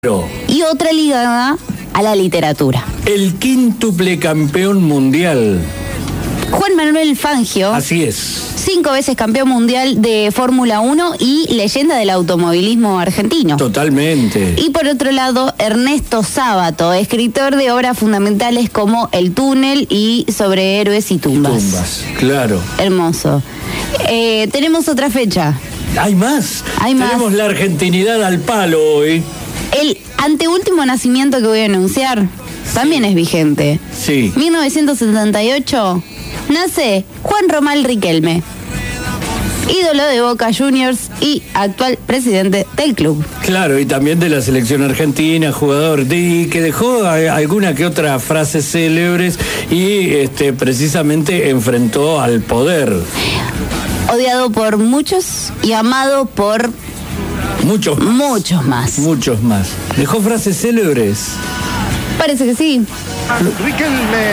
Y otra ligada a la literatura. El quíntuple campeón mundial. Juan Manuel Fangio. Así es. 5 veces campeón mundial de Fórmula 1 y leyenda del automovilismo argentino. Totalmente. Y por otro lado, Ernesto Sábato, escritor de obras fundamentales como El túnel y Sobre héroes y tumbas. Claro. Hermoso. Tenemos otra fecha. ¿Hay más? Tenemos la argentinidad al palo hoy. El anteúltimo nacimiento que voy a anunciar también es vigente. Sí. 1978 nace Juan Román Riquelme, ídolo de Boca Juniors y actual presidente del club. Claro, y también de la selección argentina, jugador que dejó alguna que otra frase célebres y precisamente enfrentó al poder. Odiado por muchos y amado por muchos más. Muchos más. ¿Dejó frases célebres? Parece que sí. Riquelme.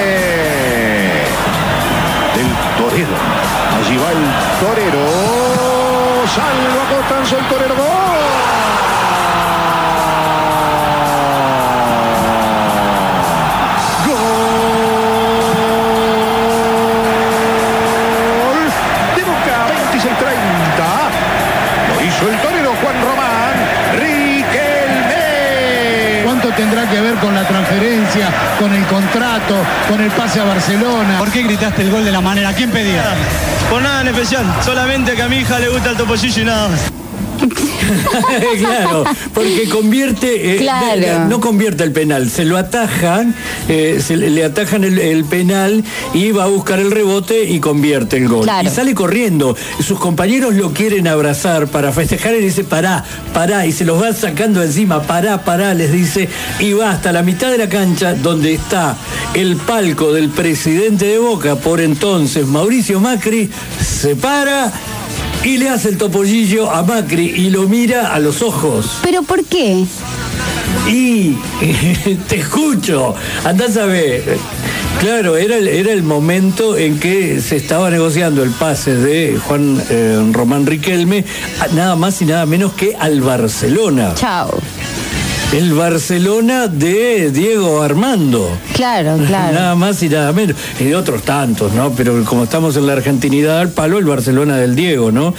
El torero. Allí va el torero. Salva Costanzo el torero. ¡Gol! De Boca 26-30. Lo hizo el torero Juan Román Riquelme. ¿Cuánto tendrá que ver con la transferencia, con el contrato, con el pase a Barcelona? ¿Por qué gritaste el gol de la manera? ¿Quién pedía? Por nada en especial, solamente que a mi hija le gusta el topollillo y nada más. Claro, porque convierte, no convierte el penal, se lo atajan, le atajan el penal y va a buscar el rebote y convierte el gol. Claro. Y sale corriendo, sus compañeros lo quieren abrazar para festejar y dice pará, y se los va sacando encima, pará, les dice, y va hasta la mitad de la cancha donde está el palco del presidente de Boca, por entonces Mauricio Macri, se para y le hace el topollillo a Macri y lo mira a los ojos. ¿Pero por qué? Y te escucho, andás a ver. Claro, era el momento en que se estaba negociando el pase de Juan Román Riquelme, nada más y nada menos que al Barcelona. Chao. El Barcelona de Diego Armando. Claro. Nada más y nada menos. Y de otros tantos, ¿no? Pero como estamos en la argentinidad al palo, el Barcelona del Diego, ¿no?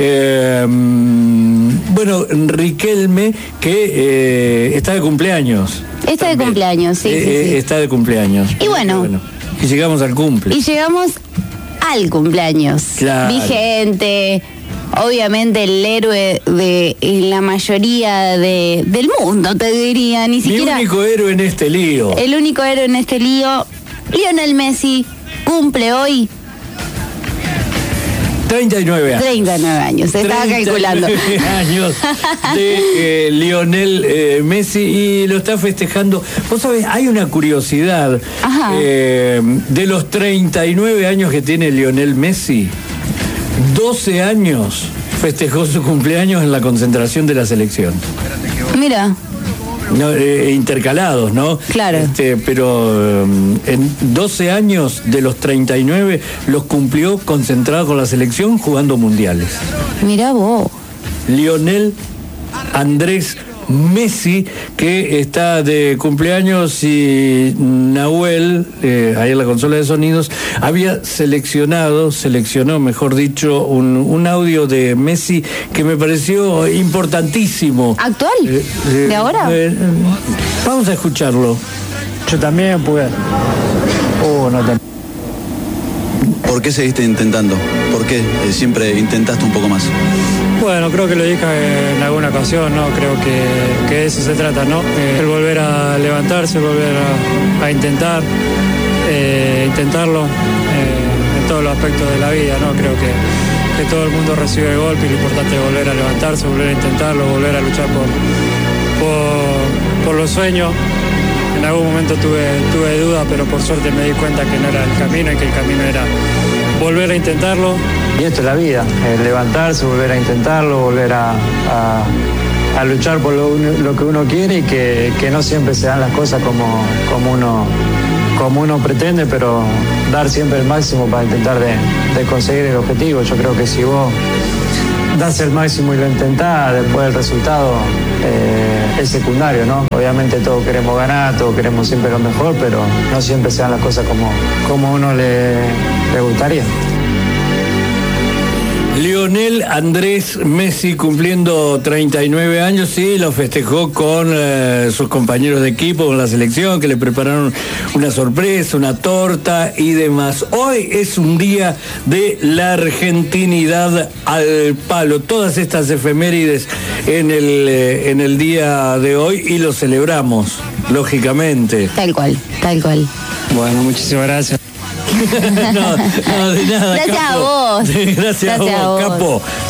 Bueno, Riquelme, que está de cumpleaños. Está de cumpleaños, sí. Está de cumpleaños. Y bueno. Y llegamos al cumple. Y llegamos al cumpleaños. Claro. Vigente. Obviamente el héroe de la mayoría del mundo, te diría, ni siquiera. El único héroe en este lío. El único héroe en este lío, Lionel Messi, cumple hoy 39 años. 39 años, se estaba calculando. 39 años de Lionel Messi y lo está festejando. Vos sabés, hay una curiosidad de los 39 años que tiene Lionel Messi. 12 años festejó su cumpleaños en la concentración de la selección. Mira. No, intercalados, ¿no? Claro. Pero en 12 años de los 39 los cumplió concentrado con la selección jugando mundiales. Mirá vos. Lionel Andrés Messi, que está de cumpleaños, y Nahuel, ahí en la consola de sonidos, había seleccionó, mejor dicho, un audio de Messi que me pareció importantísimo. ¿Actual? ¿De ahora? Vamos a escucharlo. Yo también pude. ¿Por qué seguiste intentando? ¿Por qué siempre intentaste un poco más? Bueno, creo que lo dije en alguna ocasión, ¿no? Creo que de eso se trata, ¿no? El volver a levantarse, volver a intentarlo en todos los aspectos de la vida, ¿no? Creo que todo el mundo recibe golpe y lo importante es volver a levantarse, volver a intentarlo, volver a luchar por los sueños. En algún momento tuve dudas, pero por suerte me di cuenta que no era el camino y que el camino era volver a intentarlo. Y esto es la vida, levantarse, volver a intentarlo, volver a luchar por lo que uno quiere y que no siempre se dan las cosas como uno pretende, pero dar siempre el máximo para intentar de conseguir el objetivo. Yo creo que si vos das el máximo y lo intentás, después el resultado es secundario, ¿no? Obviamente todos queremos ganar, todos queremos siempre lo mejor, pero no siempre se dan las cosas como uno le gustaría. Lionel Andrés Messi cumpliendo 39 años, sí, lo festejó con sus compañeros de equipo, con la selección, que le prepararon una sorpresa, una torta y demás. Hoy es un día de la argentinidad al palo. Todas estas efemérides en el día de hoy y lo celebramos, lógicamente. Tal cual, tal cual. Bueno, muchísimas gracias. No, de nada. Gracias Capo. a vos. Gracias a vos, Capo.